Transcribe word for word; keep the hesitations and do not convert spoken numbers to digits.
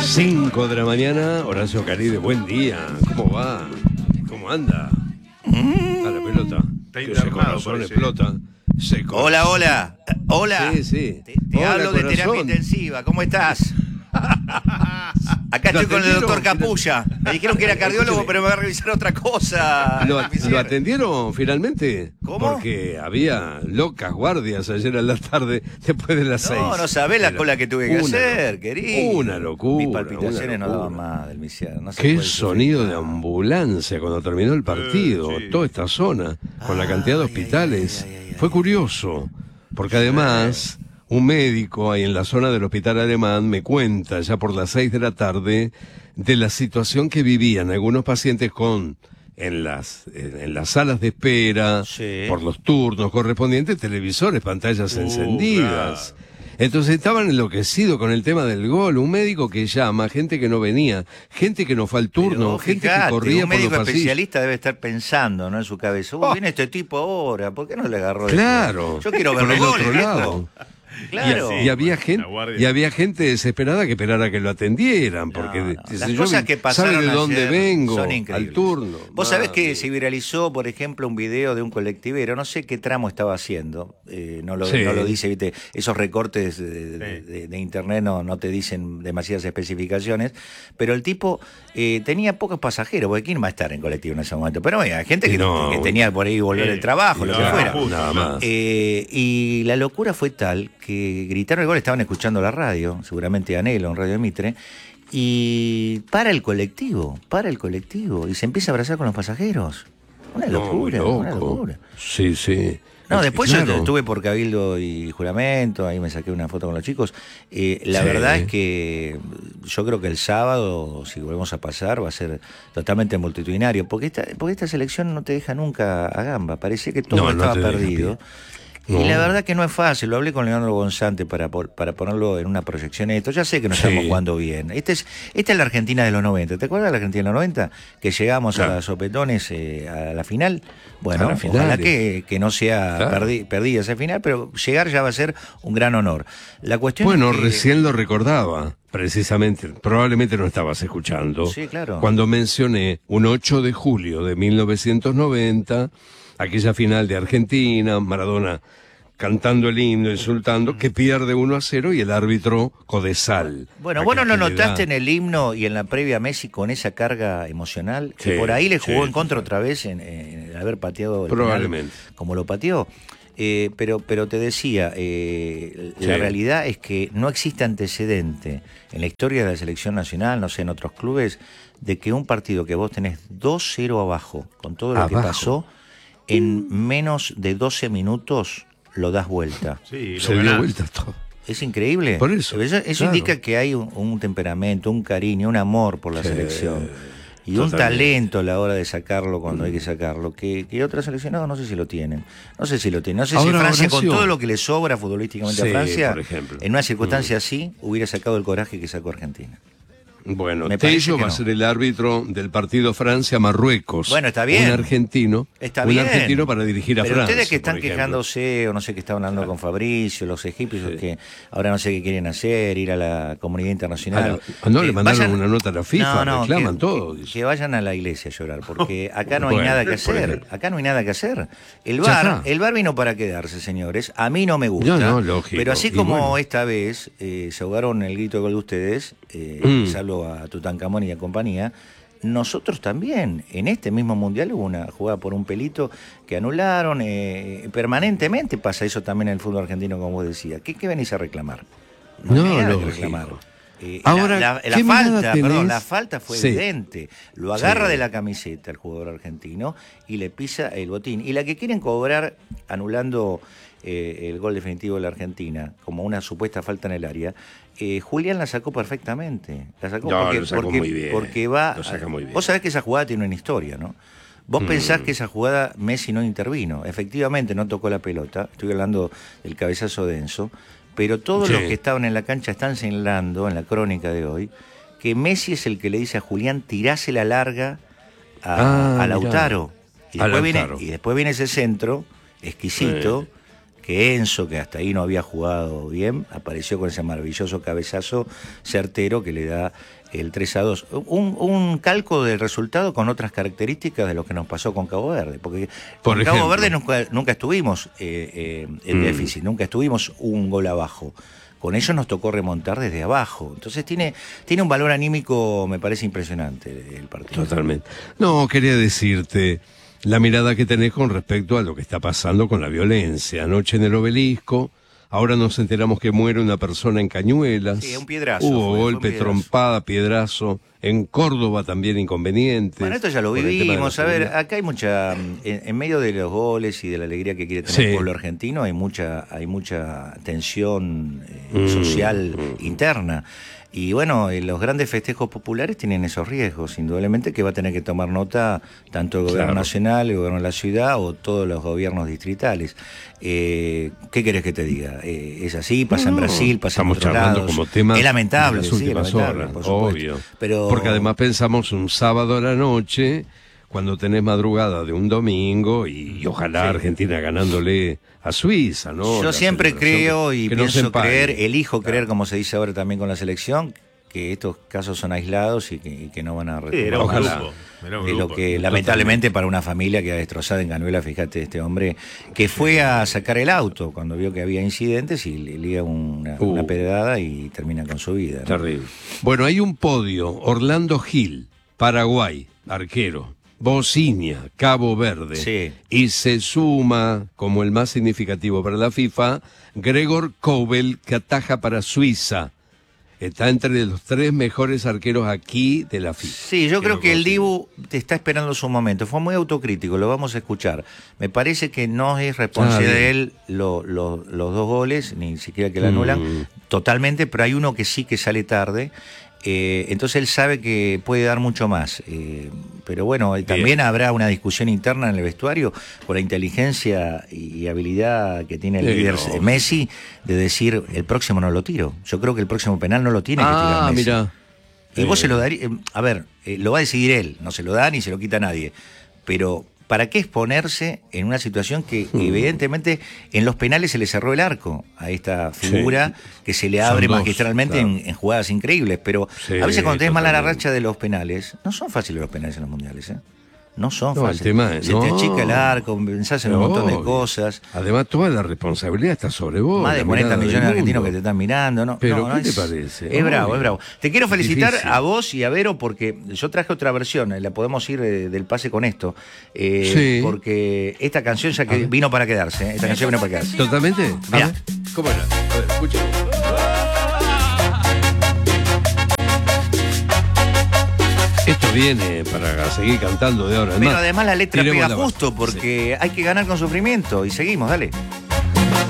cinco de la mañana, Horacio Caride, buen día. ¿Cómo va? ¿Cómo anda? Mm. A la pelota. Que ese corazón explota. Ese corazón. Hola, hola. Hola. Sí, sí. Te, te Hola, hablo de corazón. terapia intensiva. ¿Cómo estás? Acá estoy con el doctor Capulla. Me dijeron que era cardiólogo, pero me va a revisar otra cosa. ¿Lo, ¿Lo atendieron finalmente? ¿Cómo? Porque había locas guardias ayer a la tarde, después de las seis. No, no sabés la cola que tuve que una, hacer, querido. Una locura. Mis palpitaciones una no locura. daban más del misiano. No Qué sonido de ambulancia cuando terminó el partido. Eh, sí. Toda esta zona, con la cantidad de Ay, hospitales. ay, ay, ay, Fue ay. curioso, porque además un médico ahí en la zona del hospital alemán me cuenta ya por las seis de la tarde de la situación que vivían algunos pacientes con en las en las salas de espera, Sí. por los turnos correspondientes, televisores, pantallas Uh, encendidas. claro. Entonces estaban enloquecidos con el tema del gol, un médico que llama, gente que no venía, gente que no fue al turno, Pero, gente fíjate, que corría un por los médico pasillos. especialista debe estar pensando, ¿no? En su cabeza. Uy, Oh. viene este tipo ahora, ¿por qué no le agarró esto? Claro, Yo quiero ver por los el goles, otro viejo. lado. Claro. Y, y había bueno, gente la guardia. y había gente desesperada que esperara que lo atendieran, porque No, no. dice, Las yo cosas vi- que pasaron ¿sabe de dónde ayer vengo? son increíbles. Al turno. Vos sabés que Mami. se viralizó, por ejemplo, un video de un colectivero, no sé qué tramo estaba haciendo, eh, no, lo, Sí. no lo dice, viste, esos recortes de, de- Sí. de- de internet no, no te dicen demasiadas especificaciones, pero el tipo eh, tenía pocos pasajeros, porque ¿quién va a estar en colectivo en ese momento? Pero había gente Y que, no, que tenía por ahí volver sí, del trabajo, y lo no, que fuera. justo, nada claro. más. Eh, y la locura fue tal que gritaron el gol, estaban escuchando la radio, seguramente Anhelo, en Radio Mitre, y para el colectivo, para el colectivo, y se empieza a abrazar con los pasajeros. Una No, muy locura, loco. una locura. Sí, sí. No, Es- después claro. yo estuve por Cabildo y Juramento, ahí me saqué una foto con los chicos. Eh, la Sí. verdad es que yo creo que el sábado, si volvemos a pasar, va a ser totalmente multitudinario, porque esta, porque esta selección no te deja nunca a gamba, parecía que todo No, no estaba te deja, perdido. No. Y la verdad que no es fácil, lo hablé con Leandro Gonzante para, por- para ponerlo en una proyección esto. Ya sé que no Sí. estamos jugando bien. Este es, esta es la Argentina de los noventa. ¿Te acuerdas de la Argentina de los noventa? Que llegamos Claro. a los sopetones eh, a la final. Bueno, A la final, ojalá eh. que, que no sea Claro. perdi- perdida esa final, pero llegar ya va a ser un gran honor. La cuestión Bueno, es que, recién lo recordaba, precisamente, probablemente no estabas escuchando. Sí, claro. Cuando mencioné un ocho de julio de mil novecientos noventa, aquella final de Argentina, Maradona cantando el himno, insultando, que pierde uno a cero y el árbitro Codesal. Bueno, Aquel vos no lo que le notaste da- en el himno y en la previa a Messi con esa carga emocional, que Sí, por ahí le jugó sí, en contra otra vez en, en el haber pateado el Probablemente. penal como lo pateó. Eh, pero, pero te decía, eh, la Sí. realidad es que no existe antecedente en la historia de la selección nacional, no sé, en otros clubes, de que un partido que vos tenés dos cero abajo, con todo lo que Abajo. pasó, en menos de doce minutos lo das vuelta. Sí, lo Se dio ganás. vuelta todo. Es increíble. Por eso, Eso, eso claro. indica que hay un, un temperamento, un cariño, un amor por la Sí, selección. Y un totalmente. talento a la hora de sacarlo cuando hay que sacarlo, que, que otros seleccionados no sé si lo tienen. No sé si lo tienen. No sé si Ahora, Francia, con Horacio. todo lo que le sobra futbolísticamente Sí, a Francia, por ejemplo. en una circunstancia así, hubiera sacado el coraje que sacó Argentina. Bueno, Me parece Tello que va a no. ser el árbitro del partido Francia-Marruecos. Bueno, está bien. Un argentino. Está un bien. argentino para dirigir a Pero Francia. ustedes que están por ejemplo. quejándose, o no sé qué estaban hablando con Fabricio, los egipcios, Sí. que ahora no sé qué quieren hacer, ir a la comunidad internacional. A la- ah, no, le Eh, mandaron una nota a la FIFA, reclaman que, todo, que- dice. que vayan a la iglesia a llorar, porque acá no hay Bueno, nada que por hacer. ejemplo. Acá no hay nada que hacer. El Ya bar, está. el bar vino para quedarse, señores. A mí no me gusta. No, no, lógico. Pero así Y como bueno. esta vez eh, se ahogaron el grito de gol de ustedes, eh, Mm. salvo a Tutankamón y a compañía, nosotros también, en este mismo mundial hubo una jugada por un pelito que anularon, eh, permanentemente pasa eso también en el fútbol argentino, como vos decías. ¿Qué, qué venís a reclamar? No, hay nada que lógico. reclamar. Eh, Ahora, la, la- la ¿qué mirada falta, perdón, tenés? la falta fue Sí. evidente. Lo agarra Sí. de la camiseta el jugador argentino y le pisa el botín. Y la que quieren cobrar anulando eh, el gol definitivo de la Argentina como una supuesta falta en el área, eh, Julián la sacó perfectamente. La sacó No, porque, lo sacó porque, muy bien. porque va. Lo saca muy bien. Vos sabés que esa jugada tiene una historia, ¿no? Vos Mm. pensás que esa jugada Messi no intervino. Efectivamente no tocó la pelota. Estoy hablando del cabezazo denso. Pero todos Sí. los que estaban en la cancha están señalando en la crónica de hoy que Messi es el que le dice a Julián tirase la larga a, Ah, a Lautaro. Y A después, Lautaro. Viene, y después viene ese centro exquisito Sí. que Enzo, que hasta ahí no había jugado bien, apareció con ese maravilloso cabezazo certero que le da el tres a dos. Un, un calco del resultado con otras características de lo que nos pasó con Cabo Verde, porque Por con Cabo ejemplo. Verde nunca, nunca estuvimos eh, eh, en Mm. déficit, nunca estuvimos un gol abajo. Con ellos nos tocó remontar desde abajo. Entonces tiene, tiene un valor anímico, me parece impresionante el partido. Totalmente. No, quería decirte la mirada que tenés con respecto a lo que está pasando con la violencia. Anoche en el Obelisco, ahora nos enteramos que muere una persona en Cañuelas. Sí, un piedrazo Hubo fue, fue un golpe, piedrazo. trompada, piedrazo. En Córdoba también inconvenientes. Bueno, esto ya lo por el tema de la vivimos. A ver, seguridad. acá hay mucha, en, en medio de los goles y de la alegría que quiere tener Sí. el pueblo argentino, hay mucha, hay mucha tensión eh, Mm, social mm. interna. Y bueno, eh, los grandes festejos populares tienen esos riesgos, indudablemente que va a tener que tomar nota tanto el gobierno Claro. nacional, el gobierno de la ciudad o todos los gobiernos distritales. Eh, ¿Qué querés que te diga? Eh, es así, pasa en No, Brasil, pasa en estamos otros charlando lados. como tema es lamentable, de las sí, es últimas lamentable, horas, por supuesto. obvio. Pero... Porque además pensamos un sábado a la noche, cuando tenés madrugada de un domingo y, y ojalá Sí. Argentina ganándole a Suiza, ¿no? Yo La siempre celebración, creo y que no se pienso empañe. creer, elijo creer, como se dice ahora también con la selección, que estos casos son aislados y que, y que no van a Sí, retomar. era un Ojalá. grupo. Era un Es lo grupo. que lamentablemente para una familia que ha destrozado en Canuela, fíjate, este hombre que fue a sacar el auto cuando vio que había incidentes y le liga una, Uh. una pedrada y termina con su vida, ¿no? Terrible. Bueno, hay un podio. Orlando Gil, Paraguay, arquero. Bocinia, Cabo Verde. Sí. Y se suma, como el más significativo para la FIFA, Gregor Kobel, que ataja para Suiza. Está entre los tres mejores arqueros aquí de la FIFA. Sí, yo creo lo que el considero. Dibu te está esperando su momento. Fue muy autocrítico, lo vamos a escuchar. Me parece que no es responsabilidad Ah, bien. de él lo- lo- los dos goles, ni siquiera que la anulan, Mm. totalmente, pero hay uno que sí que sale tarde. Eh, entonces él sabe que puede dar mucho más. Eh, pero bueno, eh, también habrá una discusión interna en el vestuario por la inteligencia y habilidad que tiene el Sí, líder no. eh, Messi de decir el próximo no lo tiro. Yo creo que el próximo penal no lo tiene que tirar Ah, Messi. mira. Y vos Eh, se lo darías, a ver, eh, lo va a decidir él, no se lo da ni se lo quita a nadie. Pero, ¿para qué exponerse en una situación que Hmm. evidentemente en los penales se le cerró el arco a esta figura que se le Son abre dos, magistralmente claro. en, en jugadas increíbles? Pero Sí, a veces cuando tenés mala la totalmente. racha de los penales, no son fáciles los penales en los mundiales, ¿eh? No son No, el fáciles. tema es- se no. te achica el arco, pensás en un montón de Obvio. cosas. Además, toda la responsabilidad está sobre vos. Más de la cuarenta mirada millones de del argentinos mundo. que te están mirando, ¿no? Pero, no, no ¿qué te es, parece? Es bravo, Obvio. es bravo. Te quiero felicitar Difícil. a vos y a Vero porque yo traje otra versión, eh, la podemos ir eh, del pase con esto. Eh, Sí. Porque esta canción ya A que ver. vino para quedarse, ¿eh? Esta canción vino para quedarse. ¿Totalmente? A Mirá. ver, ¿cómo era? A ver, escucha. Esto viene para seguir cantando de ahora en Pero más. además la letra Tiremos pega la base. justo porque hay que ganar con sufrimiento y seguimos, dale.